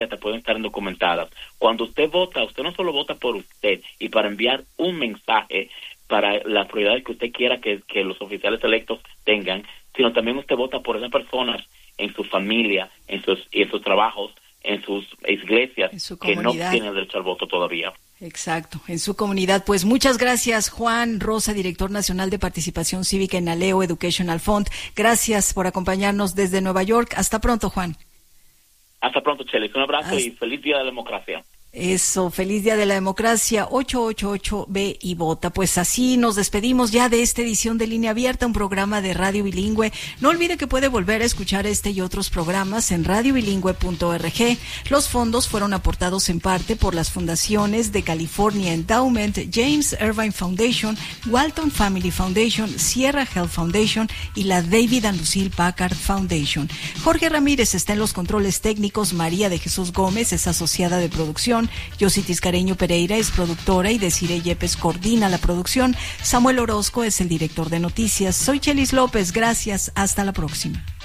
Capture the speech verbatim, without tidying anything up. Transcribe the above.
hasta pueden estar indocumentadas. Cuando usted vota, usted no solo vota por usted y para enviar un mensaje para las prioridades que usted quiera que, que los oficiales electos tengan, sino también usted vota por esas personas en su familia, en sus, en sus trabajos, en sus iglesias, en su que no tienen derecho al voto todavía. Exacto, en su comunidad. Pues muchas gracias, Juan Rosa, director nacional de participación cívica en Aleo Educational Fund. Gracias por acompañarnos desde Nueva York. Hasta pronto, Juan. Hasta pronto, Chelis. Un abrazo Hasta... y feliz Día de la Democracia. Eso, feliz Día de la Democracia, ocho ocho ocho ve y vota. Pues así nos despedimos ya de esta edición de Línea Abierta, un programa de radio bilingüe. No olvide que puede volver a escuchar este y otros programas en radio bilingüe punto org. Los fondos fueron aportados en parte por las fundaciones de California Endowment, James Irvine Foundation, Walton Family Foundation, Sierra Health Foundation y la David and Lucille Packard Foundation. Jorge Ramírez está en los controles técnicos, María de Jesús Gómez es asociada de producción, Yossi Tiscareño Pereira es productora y Desiree Yepes coordina la producción. Samuel Orozco es el director de noticias. Soy Chelis López, gracias, hasta la próxima.